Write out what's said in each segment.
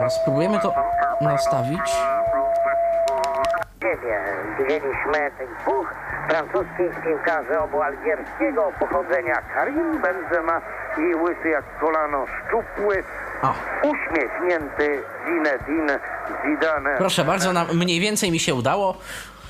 spróbujemy to nastawić. Widzieliśmy tych dwóch francuskich piłkarzy obu algierskiego pochodzenia, Karim Benzema i łysy jak kolano, szczupły, uśmiechnięty Zinedine Zidane. Proszę bardzo, mniej więcej mi się udało.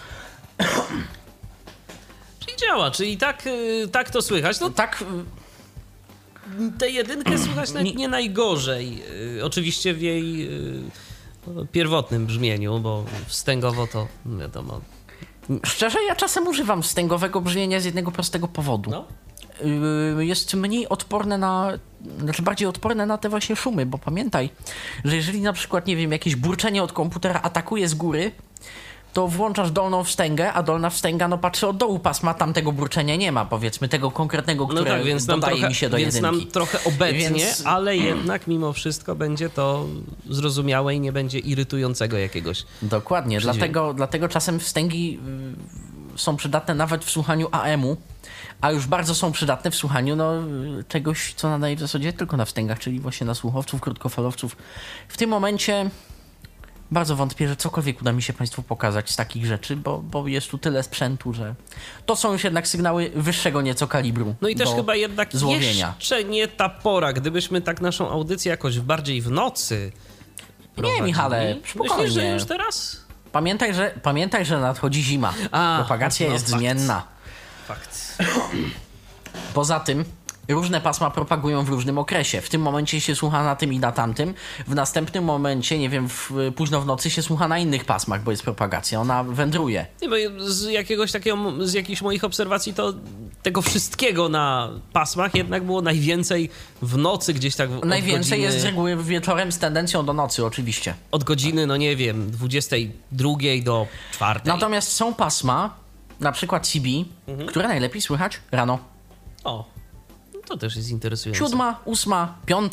Czyli działa, czyli tak to słychać. No tak. Tę jedynkę słychać nie najgorzej. Oczywiście w jej pierwotnym brzmieniu, bo wstęgowo to wiadomo. Szczerze, ja czasem używam wstęgowego brzmienia z jednego prostego powodu. No? Jest mniej odporne bardziej odporne na te właśnie szumy, bo pamiętaj, że jeżeli na przykład, nie wiem, jakieś burczenie od komputera atakuje z góry, to włączasz dolną wstęgę, a dolna wstęga patrzy od dołu pasma, tam tego burczenia nie ma, powiedzmy, tego konkretnego, które dodaje mi się do jedynki. Więc nam trochę obecnie, ale jednak mimo wszystko będzie to zrozumiałe i nie będzie irytującego jakiegoś. Dokładnie, dlatego czasem wstęgi są przydatne nawet w słuchaniu AM-u, a już bardzo są przydatne w słuchaniu czegoś, co nadaje w zasadzie tylko na wstęgach, czyli właśnie na słuchowców, krótkofalowców. W tym momencie bardzo wątpię, że cokolwiek uda mi się Państwu pokazać z takich rzeczy, bo jest tu tyle sprzętu, że to są już jednak sygnały wyższego nieco kalibru. No i też chyba jednak złowienia. Jeszcze nie ta pora, gdybyśmy tak naszą audycję jakoś bardziej w nocy prowadzili. Nie, Michale, spokojnie. Myślisz, że już teraz? Pamiętaj, że nadchodzi zima. Propagacja jest zmienna. Fakt. Poza tym różne pasma propagują w różnym okresie. W tym momencie się słucha na tym i na tamtym. W następnym momencie, nie wiem, późno w nocy się słucha na innych pasmach, bo jest propagacja. Ona wędruje. Nie, bo z jakichś moich obserwacji to tego wszystkiego na pasmach jednak było najwięcej w nocy gdzieś tak. Najwięcej jest z reguły wieczorem z tendencją do nocy, oczywiście. Od godziny, 22 do 4. Natomiast są pasma, na przykład CB, które najlepiej słychać rano. To też jest interesujące. 7, 8, 5.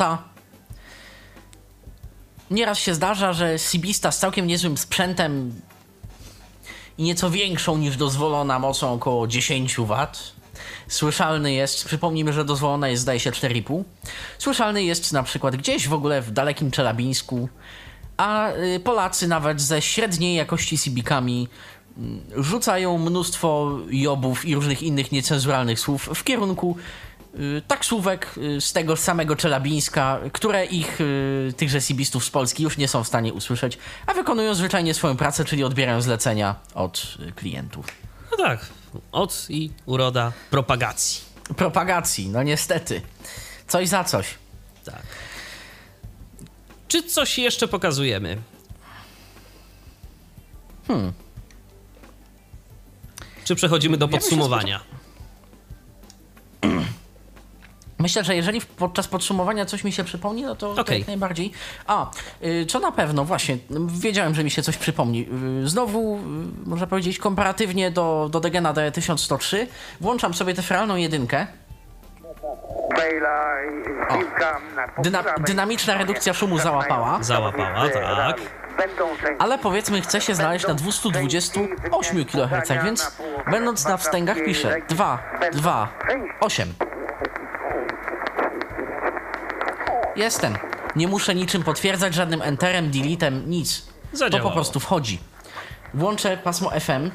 Nieraz się zdarza, że CB-sta z całkiem niezłym sprzętem i nieco większą niż dozwolona mocą około 10 W. Słyszalny jest, przypomnijmy, że dozwolona jest, zdaje się, 4,5. Słyszalny jest na przykład gdzieś w ogóle w dalekim Czelabińsku, a Polacy nawet ze średniej jakości CB-kami rzucają mnóstwo jobów i różnych innych niecenzuralnych słów w kierunku taksówek z tego samego Czelabińska, które tychże CB-stów z Polski już nie są w stanie usłyszeć, a wykonują zwyczajnie swoją pracę, czyli odbierają zlecenia od klientów. No tak, od i uroda propagacji. Propagacji, niestety. Coś za coś. Tak. Czy coś jeszcze pokazujemy? Czy przechodzimy do podsumowania? Myślę, że jeżeli podczas podsumowania coś mi się przypomni, to jak najbardziej. Co na pewno, właśnie, wiedziałem, że mi się coś przypomni. Znowu, można powiedzieć, komparatywnie do Degena D1103, włączam sobie tę feralną jedynkę. Dynamiczna redukcja szumu załapała. Tak. Ale powiedzmy, chce się znaleźć na 228 kHz, więc będąc na wstęgach piszę 228. Jestem. Nie muszę niczym potwierdzać, żadnym enterem, deletem, nic. To po prostu wchodzi. Włączę pasmo FM.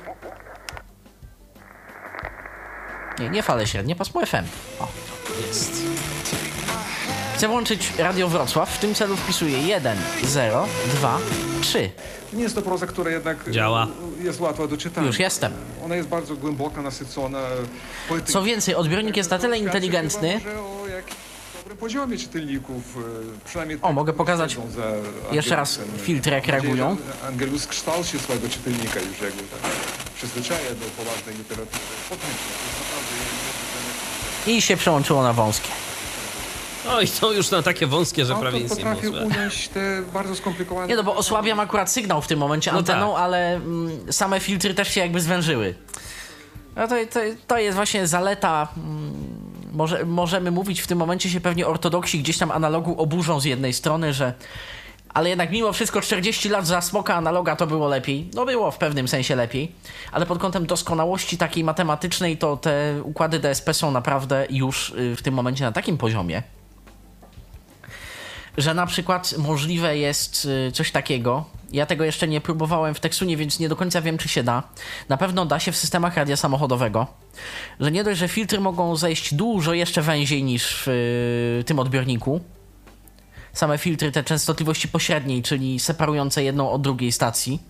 Nie fale średnie, pasmo FM. Jest. Chcę włączyć Radio Wrocław. W tym celu wpisuję 1, 0, 2, 3. Nie jest to proza, która jednak działa. Jest łatwa do czytania. Już jestem. Ona jest bardzo głęboka, nasycona. Co więcej, odbiornik jest na tyle inteligentny. O jakimś dobrym poziomie czytelników, przynajmniej. Mogę pokazać jeszcze raz filtry, jak reagują. Angelus kształci swojego czytelnika już jakby tak przyzwyczaja do poważnej literatury. I się przełączyło na wąskie. I są już na takie wąskie, że prawie nic nie potrafi ująć te bardzo skomplikowane... Nie, bo osłabiam akurat sygnał w tym momencie anteną, tak. Ale same filtry też się jakby zwężyły. To jest właśnie zaleta. Możemy mówić w tym momencie się pewnie ortodoksi gdzieś tam analogu oburzą z jednej strony, że ale jednak mimo wszystko 40 lat za smoka analoga to było lepiej. Było w pewnym sensie lepiej, ale pod kątem doskonałości takiej matematycznej to te układy DSP są naprawdę już w tym momencie na takim poziomie, że na przykład możliwe jest coś takiego. Ja tego jeszcze nie próbowałem w Teksunie, więc nie do końca wiem, czy się da. Na pewno da się w systemach radia samochodowego, że nie dość, że filtry mogą zejść dużo jeszcze węziej niż w tym odbiorniku. Same filtry te częstotliwości pośredniej, czyli separujące jedną od drugiej stacji,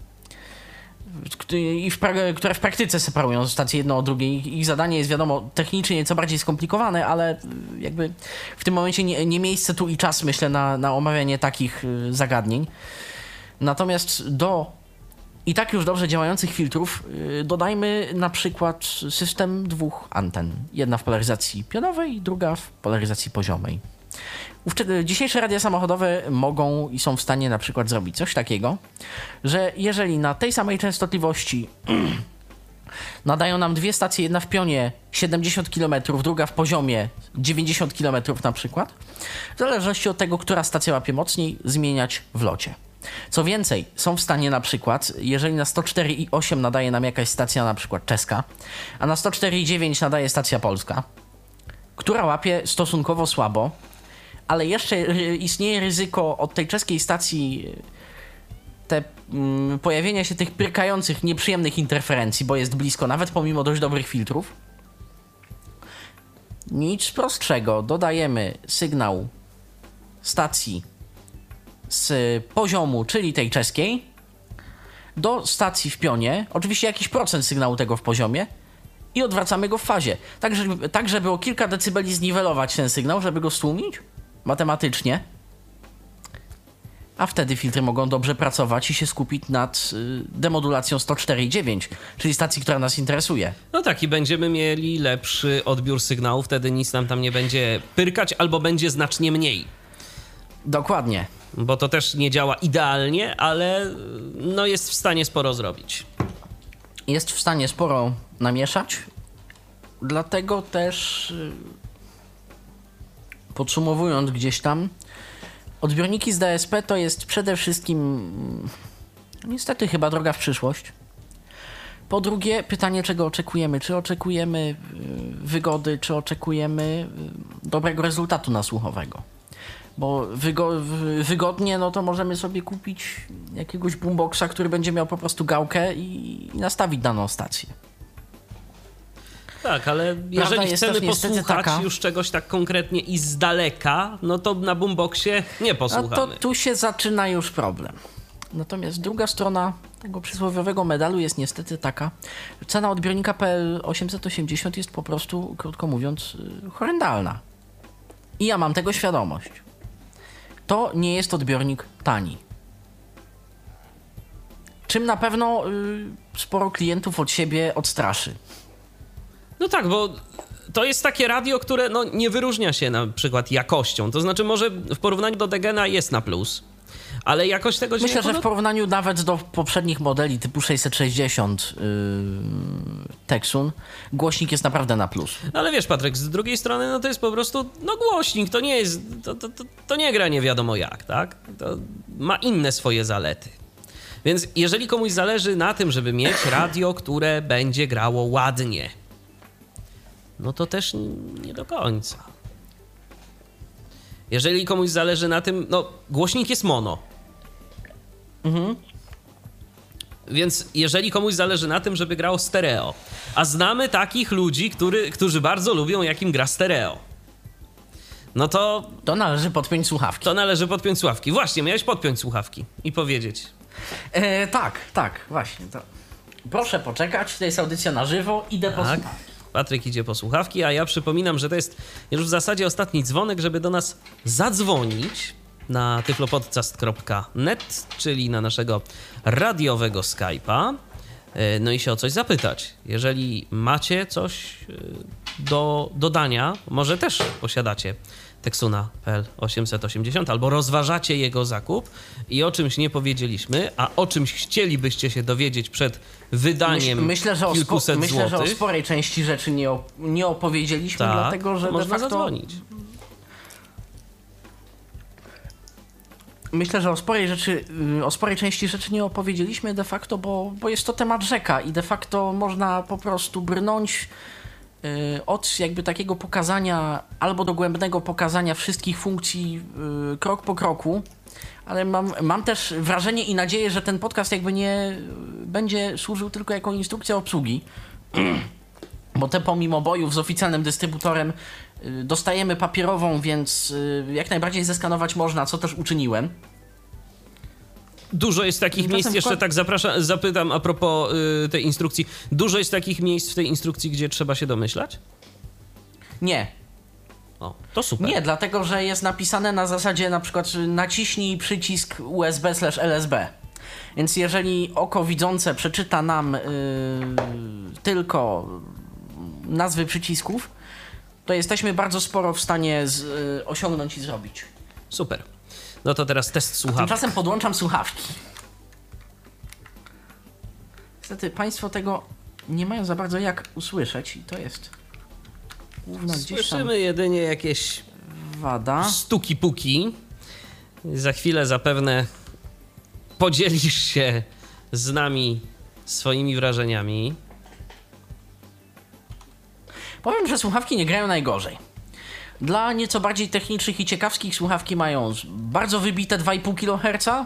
które w praktyce separują stacje jedną od drugiej. Ich zadanie jest, wiadomo, technicznie nieco bardziej skomplikowane, ale jakby w tym momencie nie miejsce tu i czas, myślę, na omawianie takich zagadnień. Natomiast do i tak już dobrze działających filtrów dodajmy na przykład system 2 anten. Jedna w polaryzacji pionowej, druga w polaryzacji poziomej. Dzisiejsze radia samochodowe mogą i są w stanie na przykład zrobić coś takiego, że jeżeli na tej samej częstotliwości nadają nam dwie stacje, jedna w pionie 70 km, druga w poziomie 90 km na przykład, w zależności od tego, która stacja łapie mocniej, zmieniać w locie. Co więcej, są w stanie na przykład, jeżeli na 104,8 nadaje nam jakaś stacja na przykład czeska, a na 104,9 nadaje stacja polska, która łapie stosunkowo słabo, ale jeszcze istnieje ryzyko od tej czeskiej stacji pojawienia się tych pyrkających, nieprzyjemnych interferencji, bo jest blisko, nawet pomimo dość dobrych filtrów. Nic prostszego, dodajemy sygnał stacji z poziomu, czyli tej czeskiej, do stacji w pionie, oczywiście jakiś procent sygnału tego w poziomie, i odwracamy go w fazie, tak żeby o kilka decybeli zniwelować ten sygnał, żeby go stłumić matematycznie, a wtedy filtry mogą dobrze pracować i się skupić nad demodulacją 104,9, czyli stacji, która nas interesuje. No tak, i będziemy mieli lepszy odbiór sygnału, wtedy nic nam tam nie będzie pyrkać, albo będzie znacznie mniej. Dokładnie. Bo to też nie działa idealnie, ale no jest w stanie sporo zrobić. Jest w stanie sporo namieszać, dlatego też podsumowując gdzieś tam, odbiorniki z DSP to jest przede wszystkim niestety chyba droga w przyszłość. Po drugie, pytanie, czego oczekujemy. Czy oczekujemy wygody, czy oczekujemy dobrego rezultatu nasłuchowego? Bo wygodnie, no to możemy sobie kupić jakiegoś boomboxa, który będzie miał po prostu gałkę i nastawić daną stację. Tak, ale jeżeli chcemy posłuchać już czegoś tak konkretnie i z daleka, no to na boomboxie nie posłuchamy. No to tu się zaczyna już problem. Natomiast druga strona tego przysłowiowego medalu jest niestety taka, że cena odbiornika PL880 jest po prostu, krótko mówiąc, horrendalna. I ja mam tego świadomość. To nie jest odbiornik tani. Czym na pewno sporo klientów od siebie odstraszy. No tak, bo to jest takie radio, które no, nie wyróżnia się na przykład jakością. To znaczy może w porównaniu do Degena jest na plus, ale jakość tego dźwięku... Myślę, że w porównaniu nawet do poprzednich modeli typu 660 Teksun, głośnik jest naprawdę na plus. No ale wiesz, Patryk, z drugiej strony no to jest po prostu głośnik, to nie jest, to nie gra nie wiadomo jak, tak? To ma inne swoje zalety. Więc jeżeli komuś zależy na tym, żeby mieć radio, które będzie grało ładnie, no to też nie do końca. Jeżeli komuś zależy na tym, no głośnik jest mono. Mhm. Więc jeżeli komuś zależy na tym, żeby grało stereo, a znamy takich ludzi, którzy bardzo lubią, jak im gra stereo, no to... To należy podpiąć słuchawki. To należy podpiąć słuchawki. Właśnie, miałeś podpiąć słuchawki i powiedzieć. Tak, właśnie. To. Proszę poczekać, to jest audycja na żywo, idę po słuchawki. Patryk idzie po słuchawki, a ja przypominam, że to jest już w zasadzie ostatni dzwonek, żeby do nas zadzwonić na tyflopodcast.net, czyli na naszego radiowego Skype'a, no i się o coś zapytać. Jeżeli macie coś do dodania, może też posiadacie Teksuna PL880 albo rozważacie jego zakup i o czymś nie powiedzieliśmy, a o czymś chcielibyście się dowiedzieć przed wydaniem kilkuset złotych. Myślę, że o sporej części rzeczy nie opowiedzieliśmy, dlatego że można de facto... zadzwonić. Myślę, że o sporej części rzeczy nie opowiedzieliśmy de facto, bo jest to temat rzeka i de facto można po prostu brnąć od jakby takiego pokazania albo dogłębnego pokazania wszystkich funkcji krok po kroku, ale mam też wrażenie i nadzieję, że ten podcast jakby nie będzie służył tylko jako instrukcja obsługi, bo te pomimo bojów z oficjalnym dystrybutorem dostajemy papierową, więc jak najbardziej zeskanować można, co też uczyniłem. Dużo jest takich miejsc, jeszcze tak zapytam a propos tej instrukcji, dużo jest takich miejsc w tej instrukcji, gdzie trzeba się domyślać? Nie. O, to super. Nie, dlatego, że jest napisane na zasadzie na przykład naciśnij przycisk USB/LSB. Więc jeżeli oko widzące przeczyta nam tylko nazwy przycisków, to jesteśmy bardzo sporo w stanie osiągnąć i zrobić. Super. No to teraz test słuchawek. Tymczasem podłączam słuchawki. Niestety państwo tego nie mają za bardzo jak usłyszeć i to jest główna gdzieś tam Słyszymy jedynie jakieś wada. stuki-puki. Za chwilę zapewne podzielisz się z nami swoimi wrażeniami. Powiem, że słuchawki nie grają najgorzej. Dla nieco bardziej technicznych i ciekawskich słuchawki mają bardzo wybite 2,5 kHz.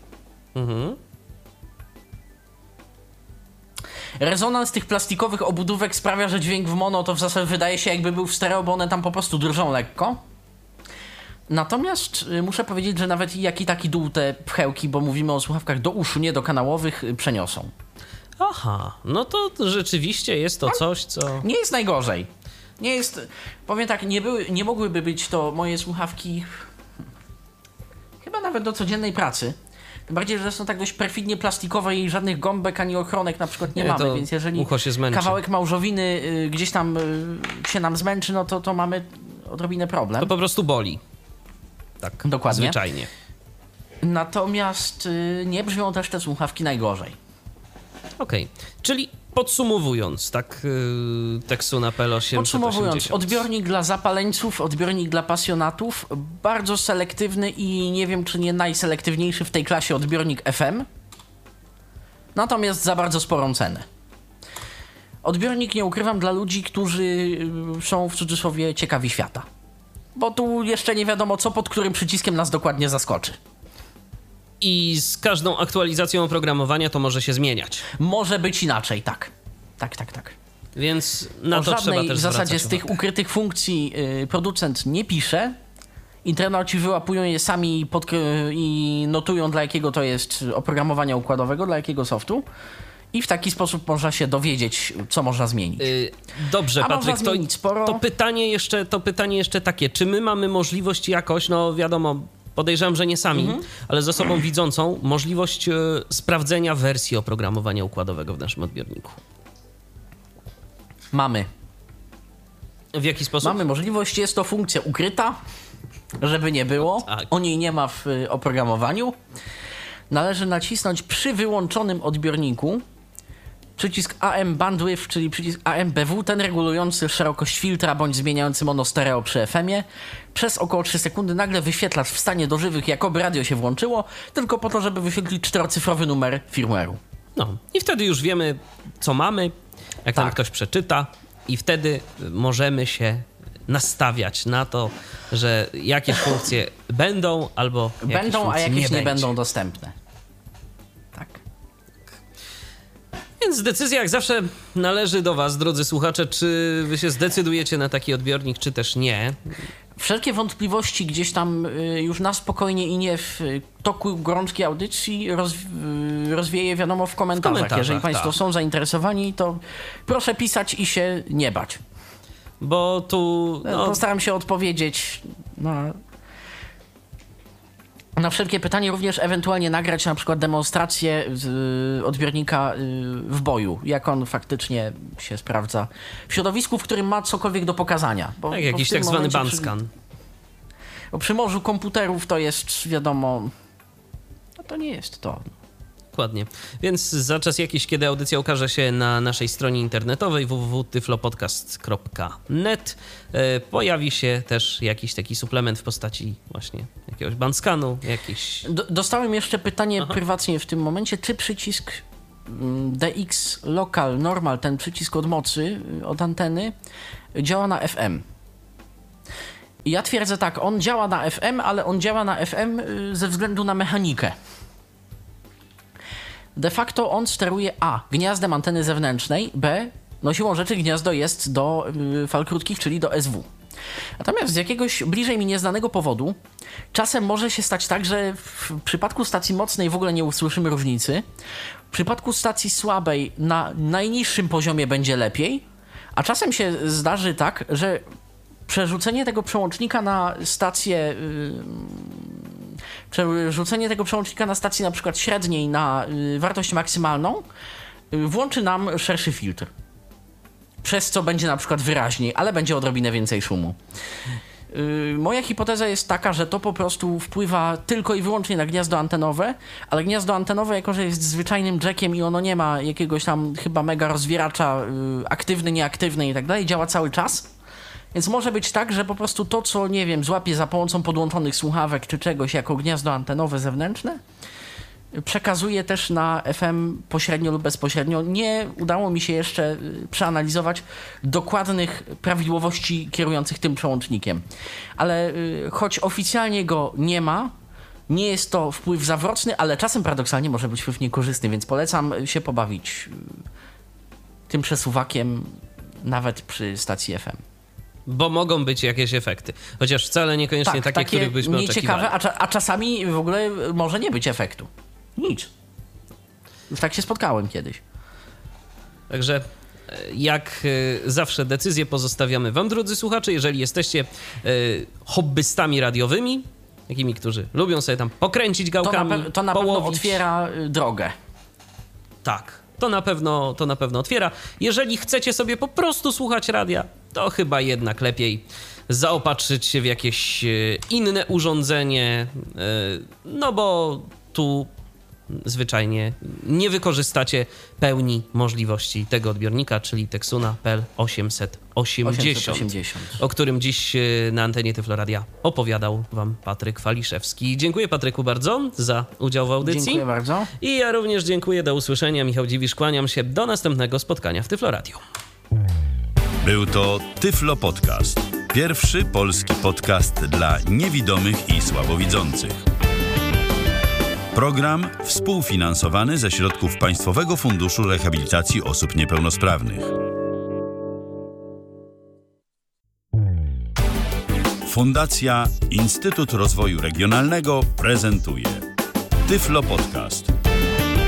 Rezonans tych plastikowych obudówek sprawia, że dźwięk w mono to w zasadzie wydaje się jakby był w stereo, bo one tam po prostu drżą lekko. Natomiast muszę powiedzieć, że nawet jaki taki dół te pchełki, bo mówimy o słuchawkach do uszu, nie do kanałowych, przeniosą. Aha, no to rzeczywiście jest to coś, co... Nie jest najgorzej. Nie jest, powiem tak, nie mogłyby być to moje słuchawki chyba nawet do codziennej pracy. Tym bardziej, że są tak dość perfidnie plastikowe i żadnych gąbek ani ochronek na przykład nie mamy, więc jeżeli ucho się zmęczy. Kawałek małżowiny gdzieś tam się nam zmęczy, no to mamy odrobinę problem. To po prostu boli. Tak, dokładnie. Zwyczajnie. Natomiast nie brzmią też te słuchawki najgorzej. Okej, czyli podsumowując, tak, Texuna PL 880. Podsumowując, odbiornik dla zapaleńców, odbiornik dla pasjonatów, bardzo selektywny i nie wiem, czy nie najselektywniejszy w tej klasie odbiornik FM, natomiast za bardzo sporą cenę. Odbiornik, nie ukrywam, dla ludzi, którzy są w cudzysłowie ciekawi świata, bo tu jeszcze nie wiadomo, co pod którym przyciskiem nas dokładnie zaskoczy. I z każdą aktualizacją oprogramowania to może się zmieniać. Może być inaczej, tak. Tak. Więc na to trzeba też w zasadzie z uwagę. tych ukrytych funkcji producent nie pisze. Internauci wyłapują je sami i notują, dla jakiego to jest oprogramowania układowego, dla jakiego softu. I w taki sposób można się dowiedzieć, co można zmienić. Dobrze, A Patryk, można zmienić sporo. to pytanie jeszcze takie. Czy my mamy możliwość jakoś, no wiadomo, podejrzewam, że nie sami, ale z osobą widzącą, możliwość sprawdzenia wersji oprogramowania układowego w naszym odbiorniku? Mamy. W jaki sposób? Mamy możliwość, jest to funkcja ukryta, żeby nie było. Tak. O niej nie ma w oprogramowaniu. Należy nacisnąć przy wyłączonym odbiorniku przycisk AM Bandwidth, czyli przycisk AMBW, ten regulujący szerokość filtra bądź zmieniający monostereo przy FM-ie. Przez około 3 sekundy nagle wyświetlacz wstanie do żywych, jakoby radio się włączyło, tylko po to, żeby wyświetlić 4-cyfrowy numer firmware'u. No i wtedy już wiemy, co mamy, jak nam ktoś przeczyta i wtedy możemy się nastawiać na to, że jakieś funkcje będą albo będą, a jakieś nie będą dostępne. Tak. Więc decyzja jak zawsze należy do was, drodzy słuchacze, czy wy się zdecydujecie na taki odbiornik, czy też nie. Wszelkie wątpliwości gdzieś tam już na spokojnie i nie w toku gorączki audycji rozwieje, wiadomo, w komentarzach. Jeżeli państwo są zainteresowani, to proszę pisać i się nie bać. Bo tu... Postaram się odpowiedzieć na wszelkie pytania, również ewentualnie nagrać na przykład demonstrację odbiornika w boju, jak on faktycznie się sprawdza w środowisku, w którym ma cokolwiek do pokazania. Tak, jakiś tak zwany bandscan. Bo przy morzu komputerów to jest, wiadomo, no to nie jest to. Dokładnie. Więc za czas jakiś, kiedy audycja ukaże się na naszej stronie internetowej www.tyflopodcast.net, pojawi się też jakiś taki suplement w postaci właśnie jakiegoś bandscanu, jakiś... Dostałem jeszcze pytanie prywatnie w tym momencie, czy przycisk DX Local Normal, ten przycisk od mocy, od anteny, działa na FM. I ja twierdzę tak, on działa na FM, ale on działa na FM ze względu na mechanikę. De facto on steruje A, gniazdem anteny zewnętrznej, B, no siłą rzeczy gniazdo jest do fal krótkich, czyli do SW. Natomiast z jakiegoś bliżej mi nieznanego powodu czasem może się stać tak, że w przypadku stacji mocnej w ogóle nie usłyszymy różnicy. W przypadku stacji słabej na najniższym poziomie będzie lepiej, a czasem się zdarzy tak, że przerzucenie tego przełącznika na stację na przykład średniej na wartość maksymalną włączy nam szerszy filtr. Przez co będzie na przykład wyraźniej, ale będzie odrobinę więcej szumu. Moja hipoteza jest taka, że to po prostu wpływa tylko i wyłącznie na gniazdo antenowe, ale gniazdo antenowe, jako że jest zwyczajnym jackiem i ono nie ma jakiegoś tam chyba mega rozwieracza aktywny, nieaktywny i tak dalej, działa cały czas. Więc może być tak, że po prostu to, co, nie wiem, złapie za pomocą podłączonych słuchawek czy czegoś jako gniazdo antenowe zewnętrzne, przekazuje też na FM pośrednio lub bezpośrednio. Nie udało mi się jeszcze przeanalizować dokładnych prawidłowości kierujących tym przełącznikiem. Ale choć oficjalnie go nie ma, nie jest to wpływ zawrotny, ale czasem paradoksalnie może być wpływ niekorzystny, więc polecam się pobawić tym przesuwakiem nawet przy stacji FM. Bo mogą być jakieś efekty. Chociaż wcale niekoniecznie tak, takie, których byśmy oczekiwali. Ciekawe, a czasami w ogóle może nie być efektu. Nic. Już tak się spotkałem kiedyś. Także jak zawsze decyzję pozostawiamy wam, drodzy słuchacze. Jeżeli jesteście hobbystami radiowymi, takimi, którzy lubią sobie tam pokręcić gałkami, to na pewno otwiera drogę. Tak, to na pewno otwiera. Jeżeli chcecie sobie po prostu słuchać radia, to chyba jednak lepiej zaopatrzyć się w jakieś inne urządzenie, no bo tu zwyczajnie nie wykorzystacie pełni możliwości tego odbiornika, czyli Texuna PL 880, o którym dziś na antenie Tyflo Radia opowiadał wam Patryk Waliszewski. Dziękuję, Patryku, bardzo za udział w audycji. Dziękuję bardzo. I ja również dziękuję. Do usłyszenia. Michał Dziwisz, kłaniam się. Do następnego spotkania w Tyflo Radio. Był to Tyflo Podcast. Pierwszy polski podcast dla niewidomych i słabowidzących. Program współfinansowany ze środków Państwowego Funduszu Rehabilitacji Osób Niepełnosprawnych. Fundacja Instytut Rozwoju Regionalnego prezentuje Tyflo Podcast.